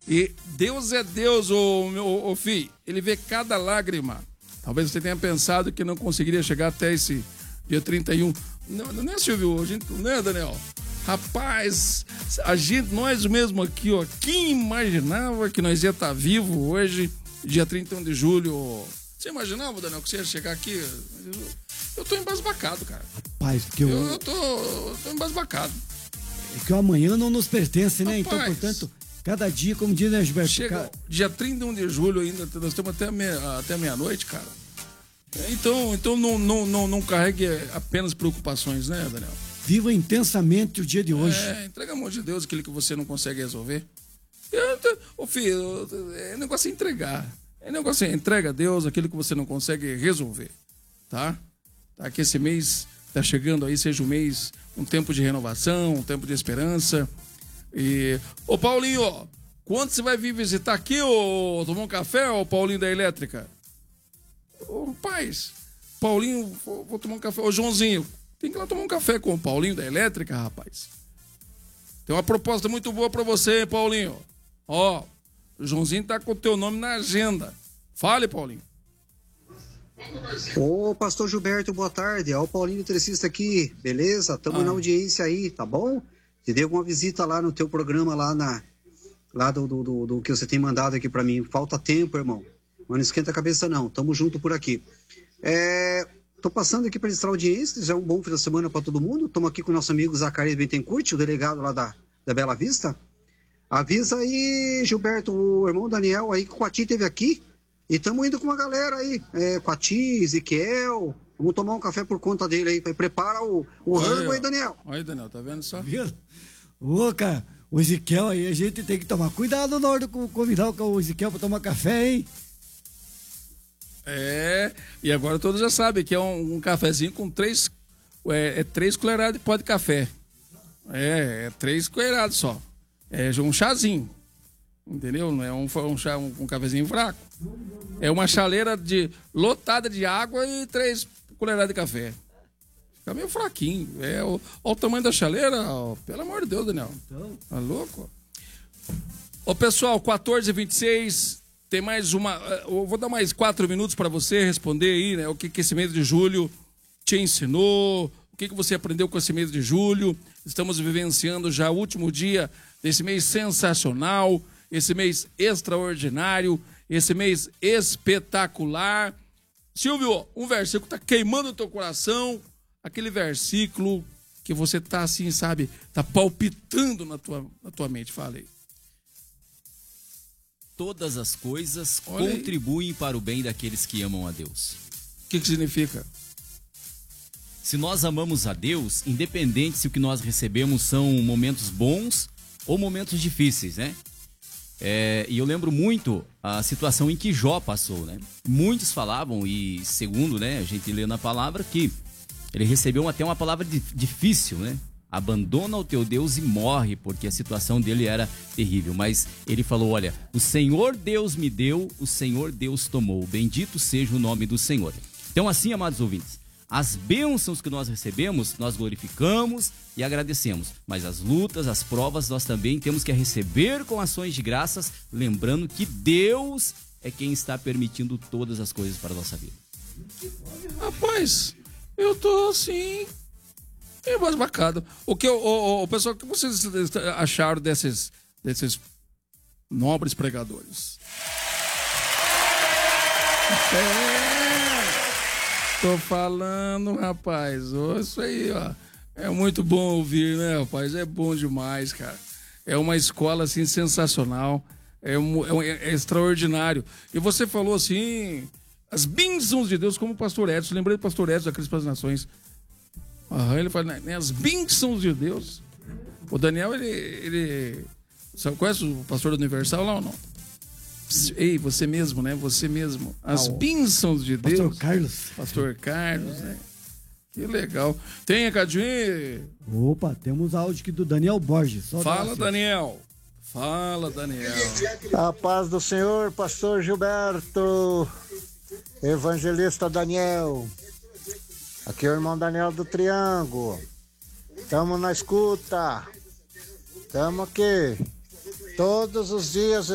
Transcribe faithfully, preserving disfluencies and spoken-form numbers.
E Deus é Deus, ô, meu, ô filho. Ele vê cada lágrima. Talvez você tenha pensado que não conseguiria chegar até esse dia trinta e um. Não, não é, Silvio? A gente, não é, Daniel? Rapaz, a gente, nós mesmo aqui, ó, quem imaginava que nós ia estar vivo hoje, dia trinta e um de julho? Você imaginava, Daniel, que você ia chegar aqui? Eu tô embasbacado, cara. Rapaz, porque eu... Eu, eu tô, eu tô embasbacado. É que o amanhã não nos pertence, né? Rapaz, então, portanto, cada dia, como diz, né, Gilberto? Chega Cada... dia trinta e um de julho ainda, nós estamos até, meia, até meia-noite, cara. Então, então não, não, não, não carregue apenas preocupações, né, Daniel? Viva intensamente o dia de hoje. É, entrega a mão de Deus aquilo que você não consegue resolver. Ô filho, é negócio é entregar. É negócio é entrega a Deus aquilo que você não consegue resolver, tá? Tá, que esse mês tá chegando aí, seja um mês, um tempo de renovação, um tempo de esperança. E, ô Paulinho, ó, quando você vai vir visitar aqui, ô, tomar um café, ô Paulinho da Elétrica? Ô, rapaz, Paulinho, vou, vou tomar um café. Ô, Joãozinho, tem que ir lá tomar um café com o Paulinho da Elétrica, rapaz. Tem uma proposta muito boa pra você, hein, Paulinho. Ó, o Joãozinho tá com o teu nome na agenda. Fale, Paulinho. Ô, pastor Gilberto, boa tarde. É o Paulinho Eletricista aqui, beleza? Tamo ah. na audiência aí, tá bom? Te dei alguma visita lá no teu programa, lá, na, lá do, do, do, do que você tem mandado aqui pra mim. Falta tempo, irmão. Mas não esquenta a cabeça, não. Tamo junto por aqui. É, tô passando aqui pra registrar audiência. Já é um bom final de semana pra todo mundo. Tamo aqui com o nosso amigo Zacarias Bittencourt, o delegado lá da, da Bela Vista. Avisa aí, Gilberto, o irmão Daniel aí, que o Quati teve aqui. E estamos indo com uma galera aí, é, Quati, Ezequiel, vamos tomar um café por conta dele aí, prepara o, o rango aí, Daniel. Aí, Daniel, tá vendo só? Viu? Ô, cara, o Ezequiel aí, a gente tem que tomar cuidado na hora de convidar o Ezequiel pra tomar café, hein? É, e agora todos já sabem que é um, um cafezinho com três, é, é três colheradas de pó de café. É, é três colheradas só. É um chazinho. Entendeu? Não é um, um, chá, um, um cafezinho fraco. É uma chaleira de, lotada de água e três colheradas de café. Fica meio fraquinho. É, ó, ó o tamanho da chaleira. Ó, pelo amor de Deus, Daniel. Tá louco? Ô, pessoal, quatorze e vinte e seis. Tem mais uma... Eu vou dar mais quatro minutos para você responder aí, né? O que, que esse mês de julho te ensinou. O que, que você aprendeu com esse mês de julho. Estamos vivenciando já o último dia desse mês sensacional. Esse mês extraordinário, esse mês espetacular. Silvio, um versículo tá queimando o teu coração, aquele versículo que você tá assim, sabe, tá palpitando na tua, na tua mente. Fala aí. Todas as coisas Olha contribuem aí. para o bem daqueles que amam a Deus. O que que significa? Se nós amamos a Deus, independente se o que nós recebemos são momentos bons ou momentos difíceis, né? É, e eu lembro muito a situação em que Jó passou, né? Muitos falavam, e segundo, né, a gente lê na palavra, que ele recebeu até uma palavra difícil, né? Abandona o teu Deus e morre, porque a situação dele era terrível. Mas ele falou, olha, o Senhor Deus me deu, o Senhor Deus tomou. Bendito seja o nome do Senhor. Então assim, amados ouvintes, as bênçãos que nós recebemos, nós glorificamos e agradecemos. Mas as lutas, as provas, nós também temos que receber com ações de graças, lembrando que Deus é quem está permitindo todas as coisas para a nossa vida. Rapaz, eu tô assim, embasbacado. O que o, o, o pessoal, o que vocês acharam desses, desses nobres pregadores? É. Tô falando, rapaz. Oh, isso aí, ó. É muito bom ouvir, né, rapaz? É bom demais, cara. É uma escola, assim, sensacional. É, um, é, um, é extraordinário. E você falou, assim, as bênçãos de Deus, como o pastor Edson. Lembrei do pastor Edson da Cristo para as Nações. Aham, ele fala, né, as bênçãos de Deus. O Daniel, ele... ele... Você conhece o pastor do Universal lá ou não? Ei, você mesmo, né? Você mesmo. As ah, bênçãos de Deus. Pastor Carlos. Pastor Carlos, né? Que legal. Tem, Cadinho? Opa, temos áudio aqui do Daniel Borges. Só Fala, Daniel. Fala, Daniel. A paz do Senhor, pastor Gilberto. Evangelista Daniel. Aqui é o irmão Daniel do Triângulo. Tamo na escuta. Tamo aqui. Todos os dias